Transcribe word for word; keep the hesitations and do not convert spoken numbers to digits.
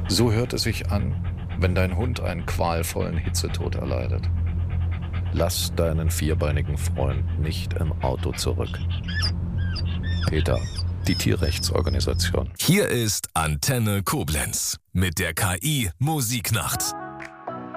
So hört es sich an, wenn dein Hund einen qualvollen Hitzetod erleidet. Lass deinen vierbeinigen Freund nicht im Auto zurück. PETA, die Tierrechtsorganisation. Hier ist Antenne Koblenz mit der K I Musiknacht.